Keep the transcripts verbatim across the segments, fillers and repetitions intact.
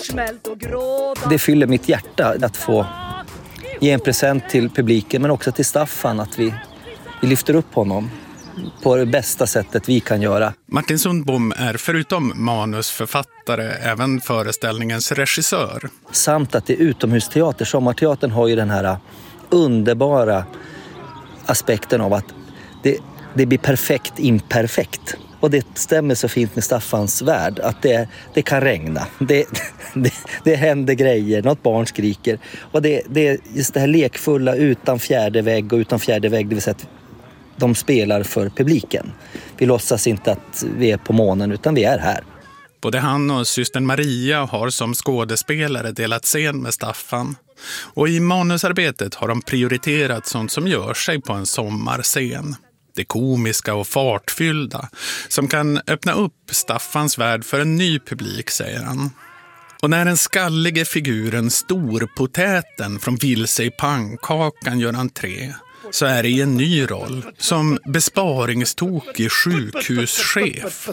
Det fyller mitt hjärta att få ge en present till publiken, men också till Staffan, att vi, vi lyfter upp honom på det bästa sättet vi kan göra. Martin Sundbom är förutom manusförfattare även föreställningens regissör. Samt att det är utomhusteater. Sommarteatern har ju den här underbara aspekten av att det, det blir perfekt imperfekt. Och det stämmer så fint med Staffans värld att det, det kan regna. Det, det, det händer grejer, något barn skriker. Och det, det är just det här lekfulla utan fjärde vägg och utan fjärde vägg, det vill säga att de spelar för publiken. Vi låtsas inte att vi är på månen, utan vi är här. Både han och systern Maria har som skådespelare delat scen med Staffan. Och i manusarbetet har de prioriterat sånt som gör sig på en sommarscen. Det komiska och fartfyllda som kan öppna upp Staffans värld för en ny publik, säger han. Och när den skallige figuren Storpotäten från Vilse i pannkakan gör entré, så är det i en ny roll som besparingstokig sjukhuschef.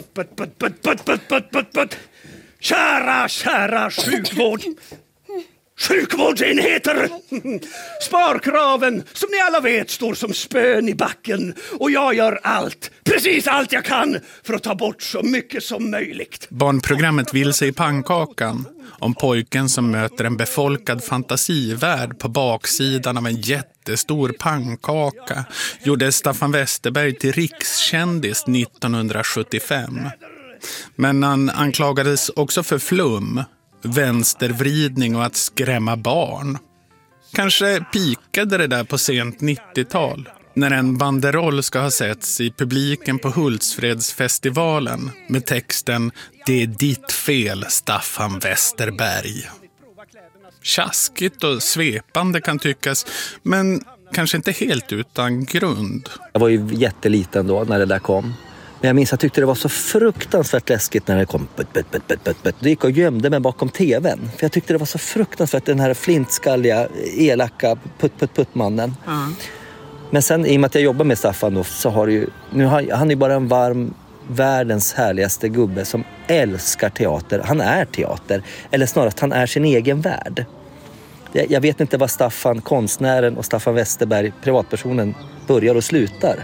Kära, kära sjukvård! Sjukvårdsenheter! Sparkraven, som ni alla vet, står som spön i backen. Och jag gör allt, precis allt jag kan, för att ta bort så mycket som möjligt. Barnprogrammet Vilse i pannkakan, om pojken som möter en befolkad fantasivärld på baksidan av en jättestor pannkaka, gjorde Staffan Westerberg till rikskändis nittonhundrasjuttiofem. Men han anklagades också för flum, vänstervridning och att skrämma barn. Kanske pikade det där på sent nittiotal, när en banderoll ska ha setts i publiken på Hultsfredsfestivalen med texten "Det är ditt fel, Staffan Westerberg". Tjaskigt och svepande kan tyckas, men kanske inte helt utan grund. Jag var ju jätteliten då när det där kom. Men jag minns att jag tyckte det var så fruktansvärt läskigt när det kom. Put, put, put, put, put, put. Det gick och gömde mig bakom tvn. För jag tyckte det var så fruktansvärt, den här flintskalliga, elaka putt-putt-putt-mannen. Mm. Men sen, i och med att jag jobbar med Staffan då, så har det ju... Nu har, han är ju bara en varm, världens härligaste gubbe som älskar teater. Han är teater. Eller snarast, han är sin egen värld. Jag, jag vet inte vad Staffan, konstnären, och Staffan Westerberg, privatpersonen, börjar och slutar.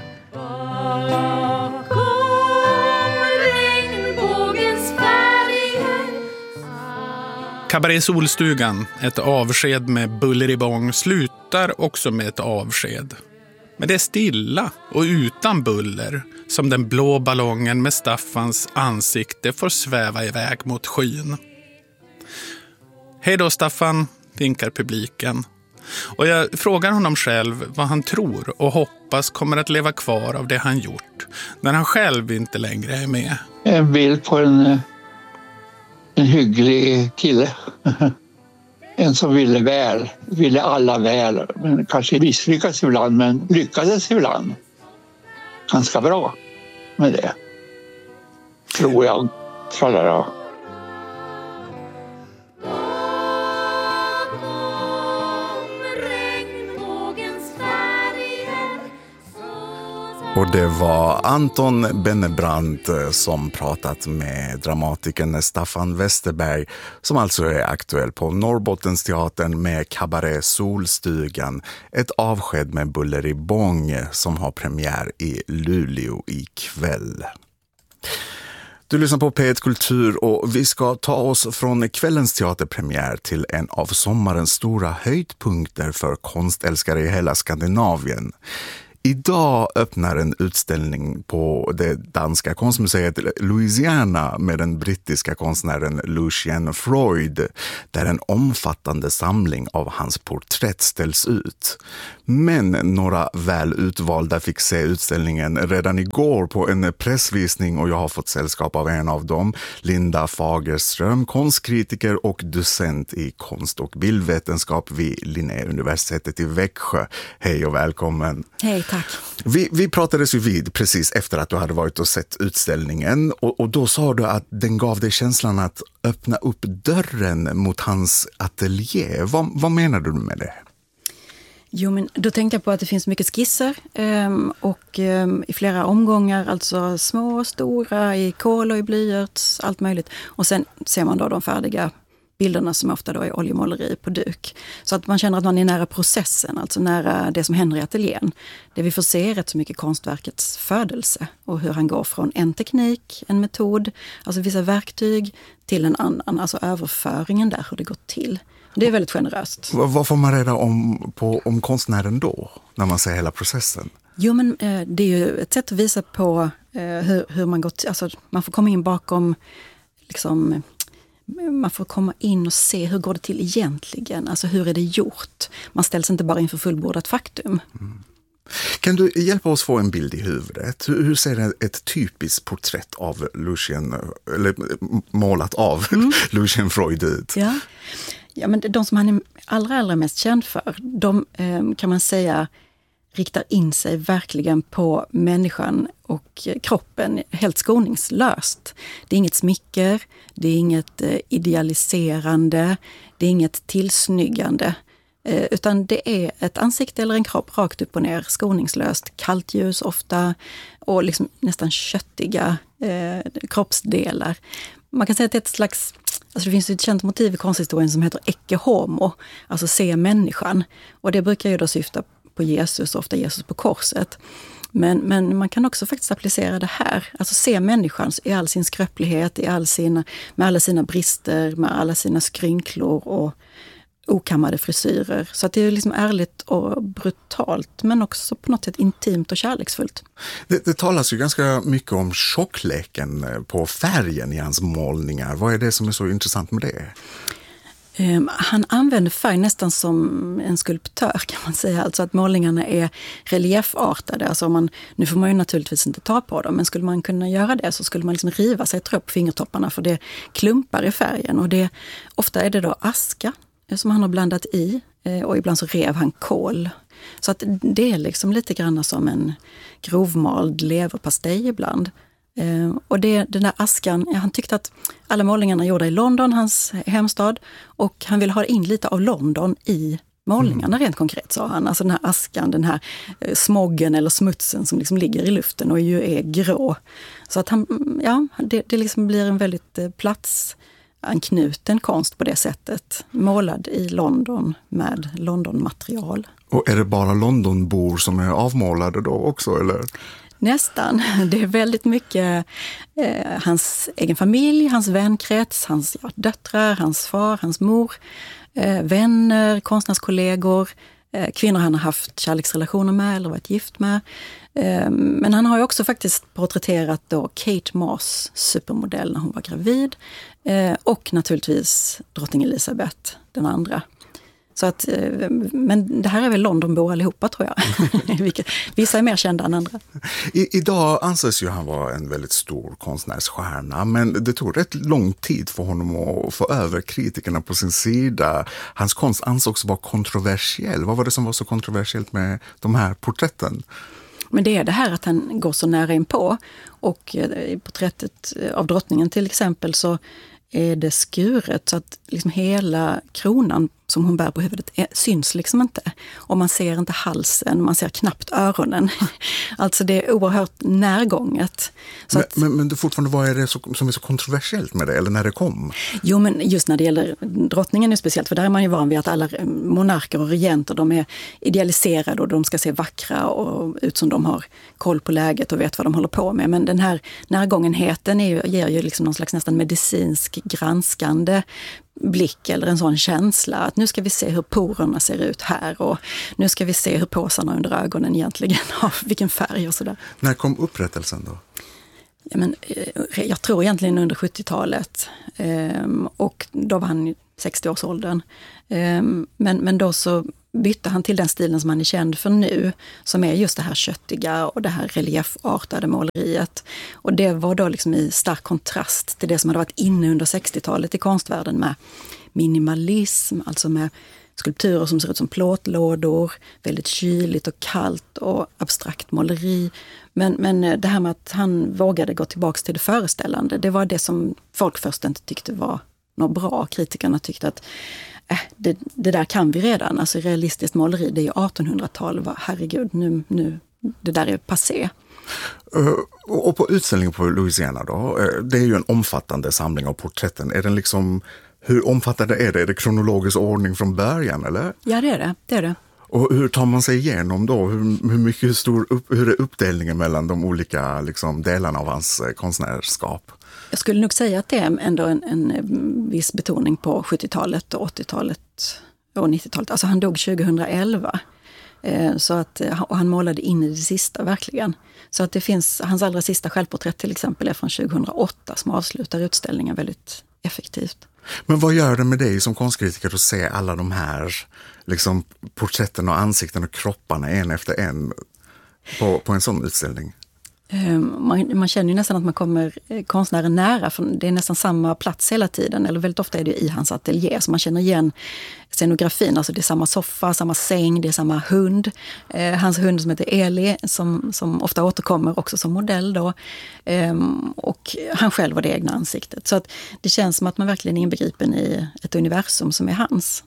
Kabaré Solstugan, ett avsked med buller i bång, slutar också med ett avsked. Men det är stilla och utan buller, som den blå ballongen med Staffans ansikte får sväva iväg mot skyn. Hej då Staffan, vinkar publiken. Och jag frågar honom själv vad han tror och hoppas kommer att leva kvar av det han gjort, när han själv inte längre är med. En bild på en... En hygglig kille. En som ville väl. Ville alla väl. Men kanske misslyckades ibland, men lyckades ibland. Ganska bra med det. Tror jag. Tralala. Och det var Anton Bennebrant som pratat med dramatikern Staffan Westerberg, som alltså är aktuell på Norrbottensteatern med Kabaré Solstugan, ett avsked med buller i bång, som har premiär i Luleå ikväll. Du lyssnar på P ett Kultur och vi ska ta oss från kvällens teaterpremiär till en av sommarens stora höjdpunkter för konstälskare i hela Skandinavien. Idag öppnar en utställning på det danska konstmuseet Louisiana med den brittiska konstnären Lucien Freud, där en omfattande samling av hans porträtt ställs ut. Men några väl utvalda fick se utställningen redan igår på en pressvisning, och jag har fått sällskap av en av dem, Linda Fagerström, konstkritiker och docent i konst- och bildvetenskap vid Linnéuniversitetet i Växjö. Hej och välkommen. Hej, tack. Vi, vi pratades ju vid precis efter att du hade varit och sett utställningen, och, och då sa du att den gav dig känslan att öppna upp dörren mot hans ateljé. Vad, vad menar du med det? Jo, men då tänkte jag på att det finns mycket skisser och i flera omgångar, alltså små och stora, i kol och i blyerts, allt möjligt. Och sen ser man då de färdiga bilderna som ofta då är oljemåleri på duk. Så att man känner att man är nära processen, alltså nära det som händer i ateljén. Det vi får se är rätt så mycket konstverkets födelse och hur han går från en teknik, en metod, alltså vissa verktyg till en annan, alltså överföringen där, hur det går till. Det är väldigt generöst. Vad får man reda om, på, om konstnären då, när man ser hela processen? Jo, men eh, det är ju ett sätt att visa på eh, hur, hur man går till, alltså man får komma in bakom, liksom, man får komma in och se hur går det till egentligen, alltså hur är det gjort. Man ställs inte bara inför fullbordat faktum. Mm. Kan du hjälpa oss få en bild i huvudet? Hur, hur ser ett typiskt porträtt av Lucien, eller målat av mm. Lucien Freud ut? Ja. Ja, men de som han är allra, allra mest känd för, de eh, kan man säga riktar in sig verkligen på människan och kroppen helt skoningslöst. Det är inget smicker, det är inget eh, idealiserande, det är inget tillsnyggande, eh, utan det är ett ansikte eller en kropp rakt upp och ner, skoningslöst, kallt ljus ofta och liksom nästan köttiga eh, kroppsdelar. Man kan säga att det är ett slags, alltså det finns ett känt motiv i konsthistorien som heter ecce homo, alltså se människan. Och det brukar ju då syfta på Jesus, ofta Jesus på korset. Men, men man kan också faktiskt applicera det här, alltså se människan i all sin skröplighet, i all sina, med alla sina brister, med alla sina skrynklor och okammade frisyrer. Så att det är liksom ärligt och brutalt, men också på något sätt intimt och kärleksfullt. Det, det talas ju ganska mycket om tjockleken på färgen i hans målningar. Vad är det som är så intressant med det? Um, han använder färg nästan som en skulptör, kan man säga. Alltså att målningarna är reliefartade. Alltså man, nu får man ju naturligtvis inte ta på dem, men skulle man kunna göra det så skulle man liksom riva sig tror jag, på fingertopparna, för det klumpar i färgen. Och det, ofta är det då aska som han har blandat i, och ibland så rev han kol. Så att det är liksom lite grann som en grovmald leverpastej ibland. Uh, och det, den där askan, ja, han tyckte att alla målningarna gjorda i London, hans hemstad, och han ville ha in lite av London i målningarna, mm. rent konkret sa han. Alltså den här askan, den här uh, smoggen eller smutsen som liksom ligger i luften och ju är grå. Så att han, ja, det, det liksom blir en väldigt uh, platsanknuten konst på det sättet. Målad i London med London-material. Och är det bara Londonbor som är avmålade då också, eller? Nästan. Det är väldigt mycket eh, hans egen familj, hans vänkrets, hans ja, döttrar, hans far, hans mor, eh, vänner, konstnärskollegor, eh, kvinnor han har haft kärleksrelationer med eller varit gift med. Eh, men han har ju också faktiskt porträtterat då Kate Moss, supermodell, när hon var gravid. Eh, och naturligtvis drottning Elisabeth, den andra. Så att, men det här är väl Londonbor allihopa tror jag. Vissa är mer kända än andra. I, idag anses ju han vara en väldigt stor konstnärsstjärna, men det tog rätt lång tid för honom att få över kritikerna på sin sida. Hans konst ansågs vara kontroversiell. Vad var det som var så kontroversiellt med de här porträtten? Men det är det här att han går så nära in på. Och i porträttet av drottningen till exempel så är det skuret så att liksom hela kronan som hon bär på huvudet är, syns liksom inte. Och man ser inte halsen, man ser knappt öronen. Alltså det är oerhört närgånget. Så men, att, men, men det fortfarande, vad är det så, som är så kontroversiellt med det, eller när det kom? Jo, men just när det gäller drottningen är speciellt, för där är man ju van vid att alla monarker och regenter, de är idealiserade och de ska se vackra och ut som de har koll på läget och vet vad de håller på med. Men den här närgångenheten är ju, ger ju liksom någon slags nästan medicinsk granskande blick eller en sån känsla att nu ska vi se hur porerna ser ut här och nu ska vi se hur påsarna under ögonen egentligen har, vilken färg och sådär. När kom upprättelsen då? Ja, men, jag tror egentligen under sjuttiotalet ehm, och då var han i sextio-årsåldern. Ehm, men, men då så bytte han till den stilen som han är känd för nu, som är just det här köttiga och det här reliefartade måleriet. Och det var då liksom i stark kontrast till det som hade varit inne under sextiotalet i konstvärlden med minimalism, alltså med skulpturer som ser ut som plåtlådor, väldigt kyligt och kallt och abstrakt måleri. Men, men det här med att han vågade gå tillbaka till det föreställande, det var det som folk först inte tyckte var något bra. Kritikerna tyckte att äh, det, det där kan vi redan. Alltså realistiskt måleri, det är ju artonhundratal. Herregud, nu, nu, det där är passé. Uh, och på utställningen på Louisiana då, uh, det är ju en omfattande samling av porträtten. Är den liksom Hur omfattande är det? Är det kronologisk ordning från början, eller? Ja, det är det. det, är det. Och hur tar man sig igenom då? Hur, hur mycket hur stor upp, hur är uppdelningen mellan de olika liksom, delarna av hans konstnärskap? Jag skulle nog säga att det är ändå en, en viss betoning på sjuttiotalet och åttiotalet och nittiotalet. Alltså han dog tjugohundraelva. Så att, och han målade in i det sista verkligen. Så att det finns, hans allra sista självporträtt till exempel är från tjugohundraåtta som avslutar utställningen väldigt effektivt. Men vad gör det med dig som konstkritiker att se alla de här liksom, porträtten och ansikten och kropparna en efter en på, på en sån utställning? Man, man känner ju nästan att man kommer konstnären nära, för det är nästan samma plats hela tiden, eller väldigt ofta är det i hans ateljé, så man känner igen scenografin, alltså det är samma soffa, samma säng, det är samma hund. Eh, hans hund som heter Eli, som, som ofta återkommer också som modell då, eh, och han själv var det egna ansiktet. Så att det känns som att man verkligen är inbegripen i ett universum som är hans.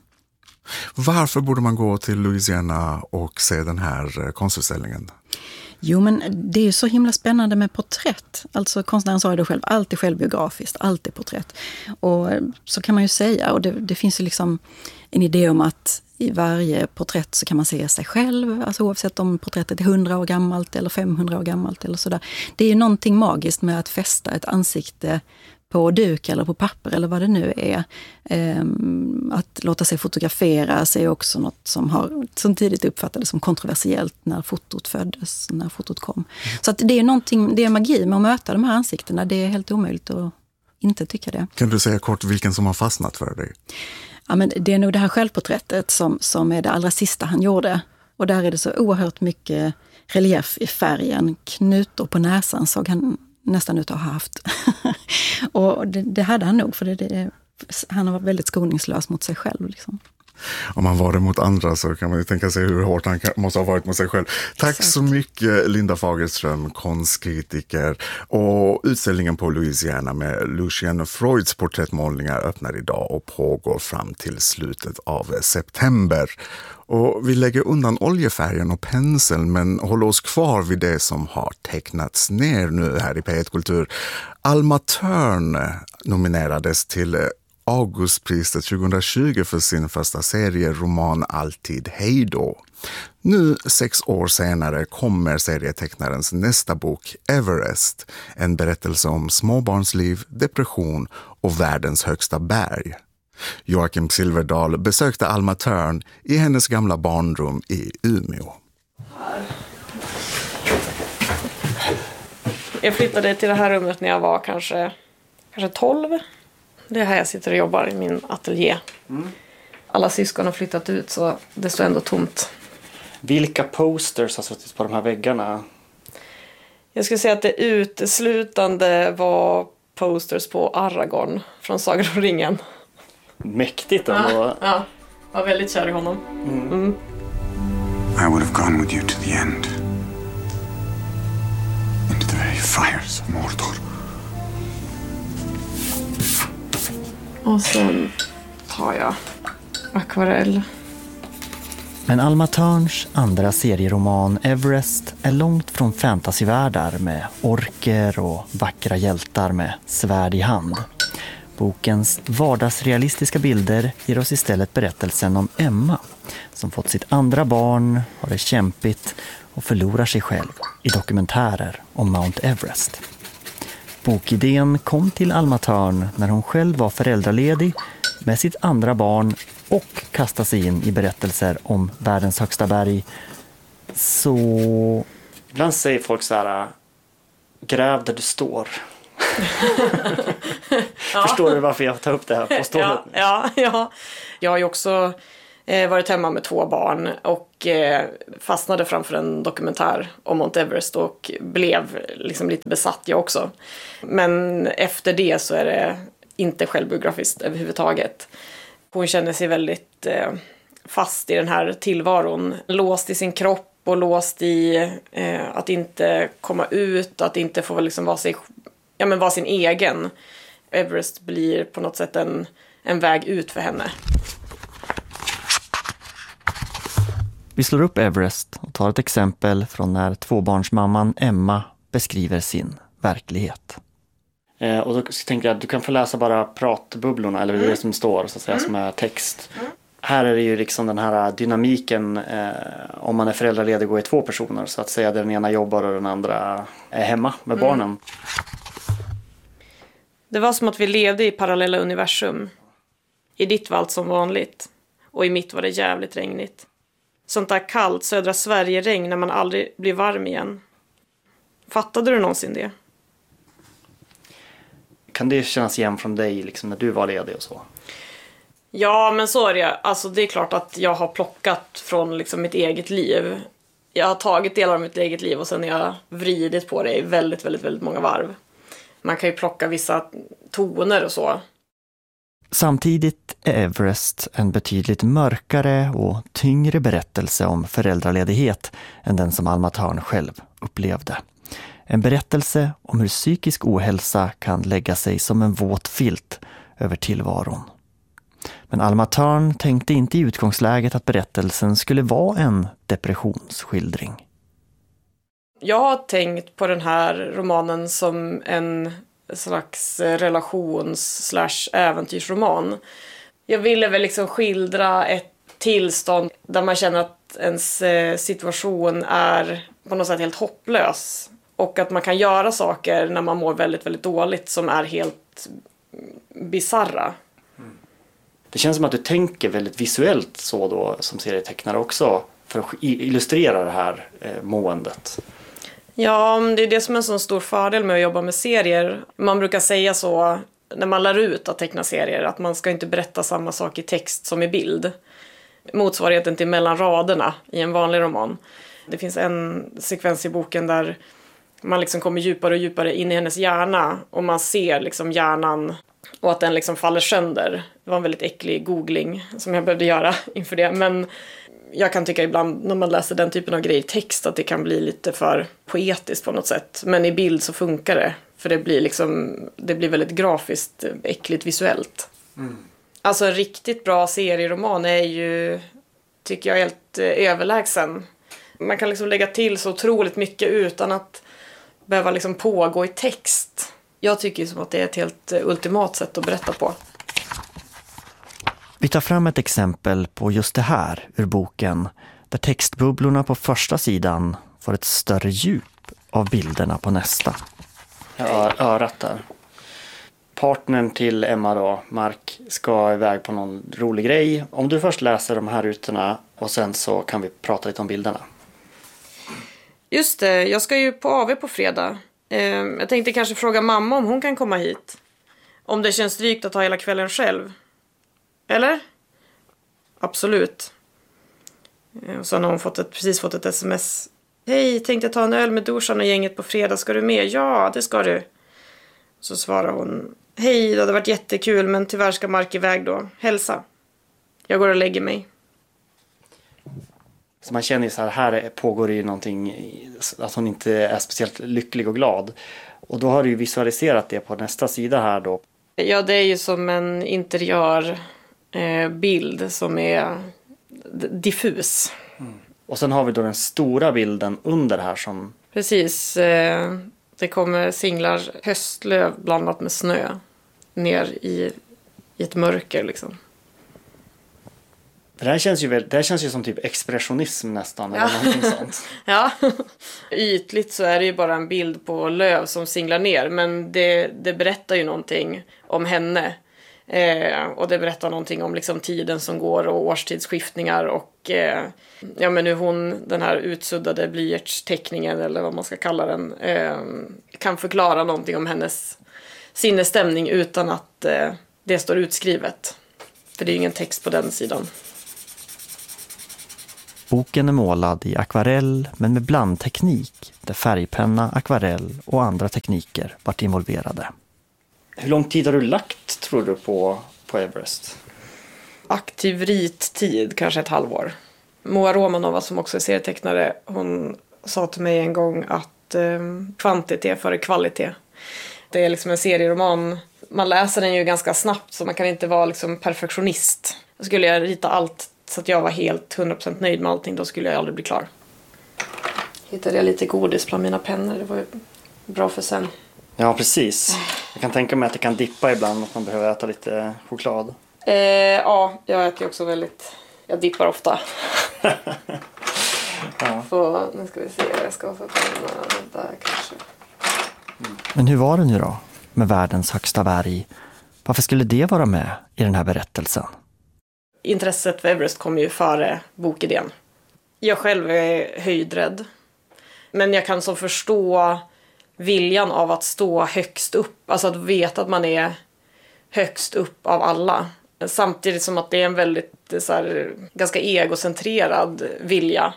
Varför borde man gå till Louisiana och se den här konstutställningen? Jo, men det är ju så himla spännande med porträtt. Alltså konstnären sa ju då själv, allt är självbiografiskt, allt är porträtt. Och så kan man ju säga, och det, det finns ju liksom en idé om att i varje porträtt så kan man se sig själv, alltså oavsett om porträttet är hundra år gammalt eller femhundra år gammalt eller sådär. Det är ju någonting magiskt med att fästa ett ansikte på duk eller på papper eller vad det nu är. Ehm, att låta sig fotograferas är också något som, har, som tidigt uppfattades som kontroversiellt när fotot föddes, när fotot kom. Mm. Så att det är någonting, det är magi med att möta de här ansiktena. Det är helt omöjligt att inte tycka det. Kan du säga kort vilken som har fastnat för dig? Ja, men det är nog det här självporträttet som, som är det allra sista han gjorde. Och där är det så oerhört mycket relief i färgen. Knutor på näsan såg han nästan ut att ha haft. Och det, det hade han nog, för det, det, han var väldigt skoningslös mot sig själv. Liksom. Om man var det mot andra så kan man ju tänka sig hur hårt han kan, måste ha varit mot sig själv. Tack Exakt. Så mycket Linda Fagerström, konstkritiker. Och utställningen på Louisiana med Lucien Freuds porträttmålningar öppnar idag och pågår fram till slutet av september. Och vi lägger undan oljefärgen och penseln, men håller oss kvar vid det som har tecknats ner nu här i P ett Kultur. Alma Thörn nominerades till Augustpriset tjugohundratjugo för sin första serieroman Alltid hejdå. Nu, sex år senare, kommer serietecknarens nästa bok Everest, en berättelse om småbarnsliv, depression och världens högsta berg. Joakim Silverdal besökte Alma Thörn i hennes gamla barnrum i Umeå. Jag flyttade till det här rummet när jag var kanske, kanske tolv. Det är här jag sitter och jobbar i min ateljé. Mm. Alla syskon har flyttat ut så det står ändå tomt. Vilka posters har suttit på de här väggarna? Jag skulle säga att det uteslutande var posters på Aragorn från Sagan om ringen. Mäktigt ändå. Ja, ja, jag var väldigt kär i honom. Mm. Mm. I would have gone with you to the end. Into the very fires of Mordor. Och sen tar jag akvarell. Men Alma Thörns andra serieroman Everest är långt från fantasyvärldar med orker och vackra hjältar med svärd i hand. Bokens vardagsrealistiska bilder ger oss istället berättelsen om Emma som fått sitt andra barn, har det kämpigt och förlorar sig själv i dokumentärer om Mount Everest. Bokidén kom till Alma Thörn när hon själv var föräldraledig med sitt andra barn och kastade sig in i berättelser om världens högsta berg. Så... Ibland säger folk så här, gräv där du står. Ja. Förstår du varför jag tar upp det här på stålet? Ja, ja, ja. Jag har ju också eh, varit hemma med två barn och eh, fastnade framför en dokumentär om Mount Everest och blev liksom lite besatt jag också. Men efter det så är det inte självbiografiskt överhuvudtaget. Hon känner sig väldigt eh, fast i den här tillvaron, låst i sin kropp och låst i eh, att inte komma ut, att inte få liksom vara, sig, ja, men vara sin egen. Everest blir på något sätt en, en väg ut för henne. Vi slår upp Everest och tar ett exempel från när tvåbarnsmamman Emma beskriver sin verklighet. Eh, och då tänkte jag att du kan få läsa bara pratbubblorna, eller mm. det som står så att säga, mm. som är text. Mm. Här är det ju liksom den här dynamiken eh, om man är föräldraledig och är två personer, så att säga, där den ena jobbar och den andra är hemma med mm. barnen. Det var som att vi levde i parallella universum. I ditt var allt som vanligt. Och i mitt var det jävligt regnigt. Sånt där kallt södra Sverige-regn när man aldrig blir varm igen. Fattade du någonsin det? Kan det kännas igen från dig liksom, när du var ledig och så? Ja, men så är det. Alltså, det är klart att jag har plockat från liksom, mitt eget liv. Jag har tagit delar av mitt eget liv och sen har jag vridit på det i väldigt, väldigt, väldigt många varv. Man kan ju plocka vissa toner och så. Samtidigt är Everest en betydligt mörkare och tyngre berättelse om föräldraledighet än den som Alma Thörn själv upplevde. En berättelse om hur psykisk ohälsa kan lägga sig som en våt filt över tillvaron. Men Alma Thörn tänkte inte i utgångsläget att berättelsen skulle vara en depressionsskildring. Jag har tänkt på den här romanen som en slags relations slash äventyrsroman. Jag ville väl liksom skildra ett tillstånd där man känner att ens situation är på något sätt helt hopplös. Och att man kan göra saker när man mår väldigt, väldigt dåligt som är helt bizarra. Det känns som att du tänker väldigt visuellt så då som serietecknare också för att illustrera det här eh, måendet. Ja, det är det som är en sån stor fördel med att jobba med serier. Man brukar säga så när man lär ut att teckna serier att man ska inte berätta samma sak i text som i bild. Motsvarigheten till mellan raderna i en vanlig roman. Det finns en sekvens i boken där man liksom kommer djupare och djupare in i hennes hjärna och man ser liksom hjärnan och att den liksom faller sönder. Det var en väldigt äcklig googling som jag behövde göra inför det. Men jag kan tycka ibland när man läser den typen av grejer i text att det kan bli lite för poetiskt på något sätt. Men i bild så funkar det. För det blir liksom, det blir väldigt grafiskt, äckligt visuellt. Mm. Alltså en riktigt bra serieroman är ju, tycker jag, helt eh, överlägsen. Man kan liksom lägga till så otroligt mycket utan att behöva liksom pågå i text. Jag tycker som att det är ett helt ultimat sätt att berätta på. Vi tar fram ett exempel på just det här ur boken, där textbubblorna på första sidan får ett större djup av bilderna på nästa. Ja, örat där. Partnern till Emma då, Mark, ska iväg på någon rolig grej. Om du först läser de här rutorna och sen så kan vi prata lite om bilderna. Just det, jag ska ju på A V på fredag. Jag tänkte kanske fråga mamma om hon kan komma hit. Om det känns drygt att ta hela kvällen själv. Eller? Absolut. Och så har hon fått ett, precis fått ett sms. Hej, tänkte ta en öl med Dorsan och gänget på fredag. Ska du med? Ja, det ska du. Så svarar hon. Hej, det hade varit jättekul men tyvärr ska Mark iväg då. Hälsa. Jag går och lägger mig. Så man känner ju så här, här pågår det ju någonting, att hon inte är speciellt lycklig och glad. Och då har du ju visualiserat det på nästa sida här då. Ja, det är ju som en interiörbild eh, som är diffus. Mm. Och sen har vi då den stora bilden under här som... Precis, eh, det kommer singlar höstlöv blandat med snö ner i, i ett mörker liksom. Det här känns ju, väl, det här känns ju som typ expressionism nästan. Ja. Eller någonting sånt. Ja, ytligt så är det ju bara en bild på löv som singlar ner. Men det, det berättar ju någonting om henne. Eh, och det berättar någonting om liksom tiden som går och årstidsskiftningar. Och eh, ja, men hur hon, den här utsuddade blyertsteckningen eller vad man ska kalla den, eh, kan förklara någonting om hennes sinnesstämning utan att eh, det står utskrivet. För det är ju ingen text på den sidan. Boken är målad i akvarell men med blandteknik där färgpenna, akvarell och andra tekniker varit involverade. Hur lång tid har du lagt, tror du, på, på Everest? Aktiv rittid, kanske ett halvår. Moa Romanova som också är serietecknare, hon sa till mig en gång att eh, kvantitet före kvalitet. Det är liksom en serieroman. Man läser den ju ganska snabbt så man kan inte vara liksom perfektionist. Skulle jag rita allt så att jag var helt hundra procent nöjd med allting, då skulle jag aldrig bli klar. Hittade jag lite godis bland mina pennor, det var ju bra för sen. Ja, precis. Jag kan tänka mig att det kan dippa ibland, att man behöver äta lite choklad. Eh, ja, jag äter också väldigt... Jag dippar ofta. Ja. Så nu ska vi se, jag ska sätta den där kanske. Mm. Men hur var det nu då med världens högsta berg? Varför skulle det vara med i den här berättelsen? Intresset för Everest kom ju före bokidén. Jag själv är höjdrädd. Men jag kan så förstå viljan av att stå högst upp. Alltså att veta att man är högst upp av alla. Samtidigt som att det är en väldigt så här, ganska egocentrerad vilja.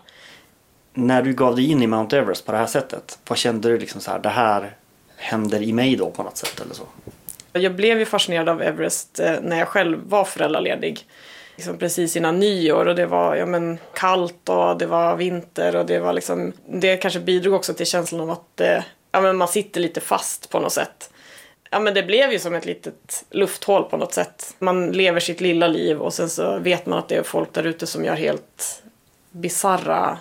När du gav dig in i Mount Everest på det här sättet, vad kände du liksom så här, det här händer i mig då på något sätt eller så? Jag blev ju fascinerad av Everest när jag själv var föräldraledig. Liksom precis innan nyår, och det var ja, men, kallt och det var vinter och det var liksom, det kanske bidrog också till känslan av att ja, men man sitter lite fast på något sätt. Ja, men det blev ju som ett litet lufthål på något sätt. Man lever sitt lilla liv och sen så vet man att det är folk där ute som gör helt bizarra,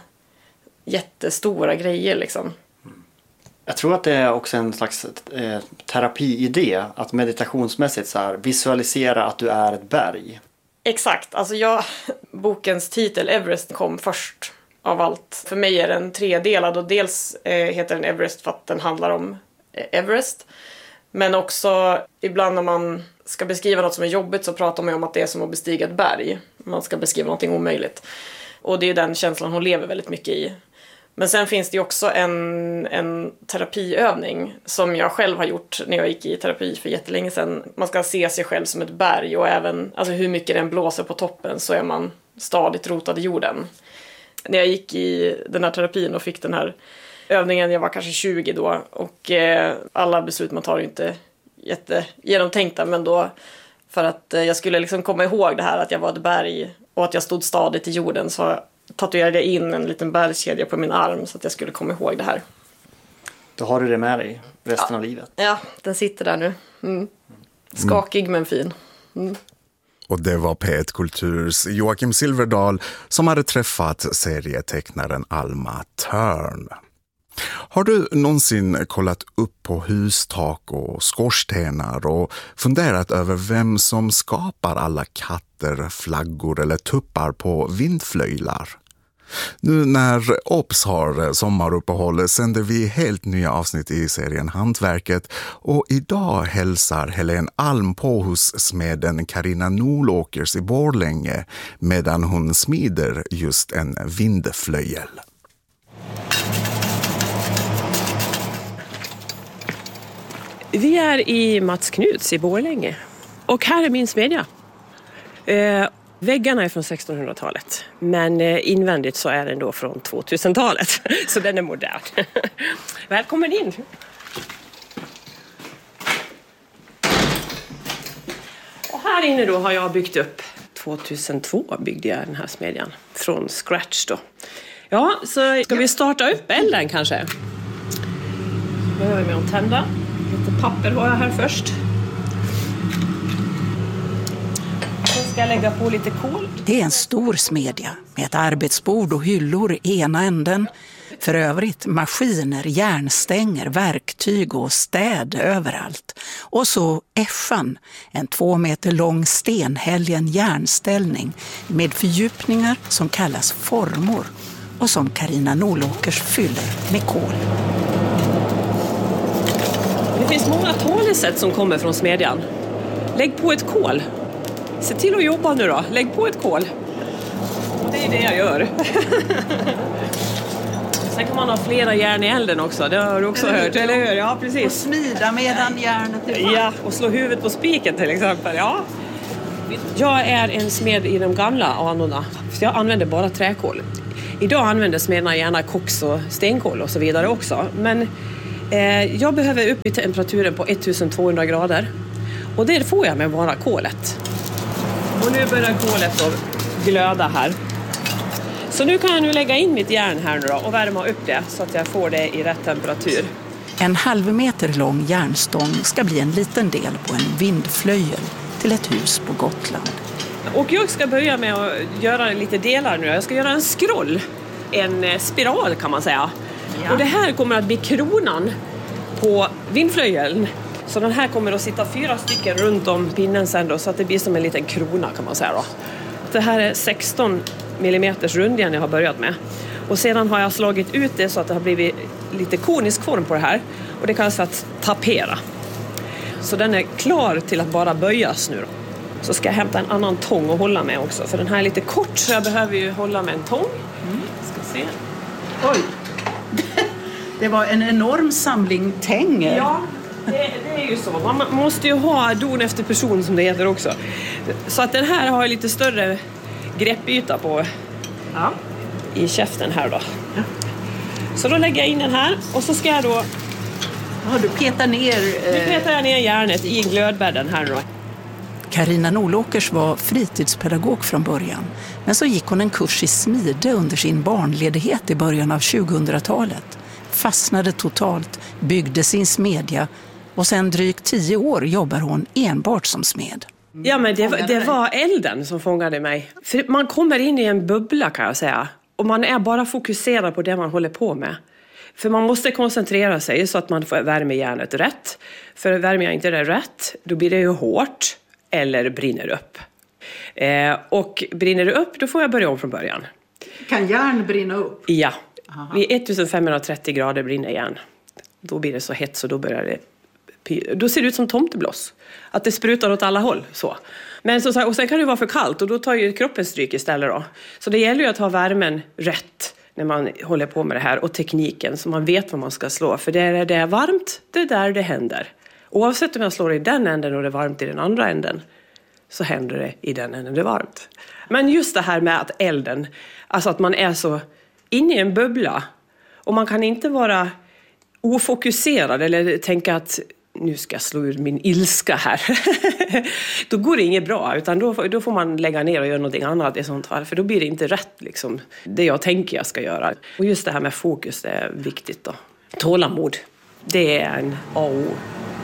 jättestora grejer liksom. Jag tror att det är också en slags eh, terapiidé att meditationsmässigt så här, visualisera att du är ett berg. Exakt, alltså jag, bokens titel Everest kom först av allt. För mig är den tredelad och dels eh, heter den Everest för att den handlar om eh, Everest. Men också ibland när man ska beskriva något som är jobbigt så pratar man om att det är som att bestiga ett berg. Man ska beskriva någonting omöjligt. Och det är den känslan hon lever väldigt mycket i. Men sen finns det ju också en, en terapiövning som jag själv har gjort när jag gick i terapi för jättelänge sedan. Man ska se sig själv som ett berg och även alltså hur mycket den blåser på toppen så är man stadigt rotad i jorden. När jag gick i den här terapin och fick den här övningen, jag var kanske tjugo då och eh, alla beslut man tar är inte jättegenomtänkta, men då för att eh, jag skulle liksom komma ihåg det här att jag var ett berg och att jag stod stadigt i jorden så tatuerade jag in en liten bergskedja på min arm så att jag skulle komma ihåg det här. Då har du det med dig resten ja. av livet. Ja, den sitter där nu. Mm. Skakig mm. men fin. Mm. Och det var P ett Kulturs Joakim Silverdal som hade träffat serietecknaren Alma Törn. Har du någonsin kollat upp på hustak och skorstenar och funderat över vem som skapar alla katter, flaggor eller tuppar på vindflöjlar? Nu när Ops har sommaruppehåll sänder vi helt nya avsnitt i serien Hantverket och idag hälsar Helen Alm på hos smeden Carina Nolåkers i Borlänge medan hon smider just en vindflöjel. Vi är i Mats Knuts i Borlänge och här är min smedja. Eh, väggarna är från sextonhundratalet men eh, invändigt så är den då från tvåtusentalet så den är modern. Välkommen in! Och här inne då har jag byggt upp, tjugohundratvå byggde jag den här smedjan från scratch då. Ja, så ska vi starta upp elden kanske? Behöver vi en tända. Lite papper har jag här först. Sen ska jag lägga på lite kol. Det är en stor smedja med ett arbetsbord och hyllor i ena änden. För övrigt maskiner, järnstänger, verktyg och städ överallt. Och så äschan, en två meter lång stenhälgen järnställning med fördjupningar som kallas formor och som Carina Nolåkers fyller med kol. Det finns många talesätt som kommer från smedjan. Lägg på ett kol. Se till att jobba nu då. Lägg på ett kol. Och det är det jag gör. Sen kan man ha flera järn i elden också. Det har du också eller hört, eller hur? Ja, precis. Och smida medan järnet är fast. Ja, och slå huvudet på spiken till exempel. Ja. Jag är en smed i de gamla anorna. Så jag använder bara träkol. Idag använder smederna gärna koks och stenkol och så vidare också. Men eh, jag behöver upp i temperaturen på ettusentvåhundra grader. Och det får jag med bara kolet. Och nu börjar kolet att glöda här. Så nu kan jag nu lägga in mitt järn här nu då och värma upp det så att jag får det i rätt temperatur. En halv meter lång järnstång ska bli en liten del på en vindflöjel till ett hus på Gotland. Och jag ska börja med att göra lite delar nu. Jag ska göra en scroll, en spiral kan man säga. Ja. Och det här kommer att bli kronan på vindflöjeln. Så den här kommer att sitta fyra stycken runt om pinnen sen då, så att det blir som en liten krona kan man säga då. Det här är sexton millimeters rundjärn jag har börjat med. Och sedan har jag slagit ut det så att det har blivit lite konisk form på det här. Och det kallas att tapera. Så den är klar till att bara böjas nu då. Så ska jag hämta en annan tång och hålla med också. För den här är lite kort så jag behöver ju hålla med en tång. Mm. Ska se. Oj! Det var en enorm samling tänger. Ja, det, det är ju så. Man måste ju ha don efter person som det heter också. Så att den här har lite större greppyta på ja. I käften här då. Ja. Så då lägger jag in den här och så ska jag då... Ja, du petar ner... Nu petar jag ner järnet i glödbädden här då. Carina Nolåkers var fritidspedagog från början. Men så gick hon en kurs i smide under sin barnledighet i början av tjugohundratalet. Fastnade totalt, byggde sin smedja och sen drygt tio år jobbar hon enbart som smed. Ja, men det, det var elden som fångade mig. För man kommer in i en bubbla kan jag säga. Och man är bara fokuserad på det man håller på med. För man måste koncentrera sig så att man får värma järnet rätt. För värmer jag inte det rätt, då blir det ju hårt eller brinner upp. Eh, och brinner det upp, då får jag börja om från början. Kan järn brinna upp? Ja. Aha. Vid femtonhundratrettio grader brinner järn. Då blir det så hett så då börjar det... Då ser det ut som tomteblås. Att det sprutar åt alla håll. Så. Men så, och sen kan det vara för kallt och då tar ju kroppen stryk istället då. Så det gäller ju att ha värmen rätt när man håller på med det här. Och tekniken så man vet vad man ska slå. För det är, det är varmt, det är där det händer. Oavsett om jag slår i den änden och det är varmt i den andra änden. Så händer det i den änden det är varmt. Men just det här med att elden, alltså att man är så inne i en bubbla. Och man kan inte vara ofokuserad eller tänka att nu ska jag slå ur min ilska här. Då går det inget bra, utan då, då får man lägga ner och göra något annat i sånt fall. För då blir det inte rätt, liksom, det jag tänker jag ska göra. Och just det här med fokus, det är viktigt då. Tålamod, det är en A och O.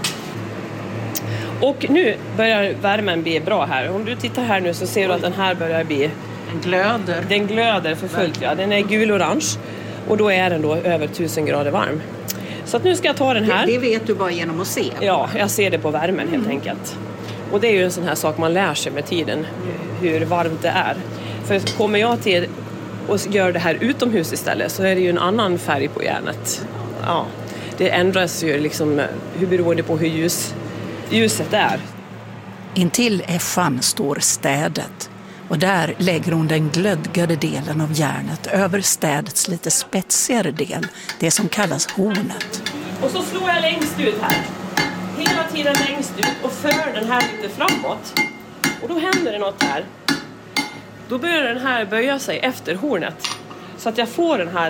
Och nu börjar värmen bli bra här. Om du tittar här nu så ser du att den här börjar bli... Den glöder. Den glöder för fullt, ja. Den är gul-orange. Och då är den då över tusen grader varm. Så att nu ska jag ta den här. Det, det vet du bara genom att se. Ja, jag ser det på värmen helt mm. enkelt. Och det är ju en sån här sak man lär sig med tiden. Hur varmt det är. För kommer jag till och gör det här utomhus istället så är det ju en annan färg på järnet. Ja, det ändras ju liksom hur beroende på hur ljus, ljuset är. Intill äffan står städet. Och där lägger hon den glödgade delen av järnet över städets lite spetsigare del, det som kallas hornet. Och så slår jag längst ut här. Hela tiden längst ut och för den här lite framåt. Och då händer det något här. Då börjar den här böja sig efter hornet. Så att jag får den här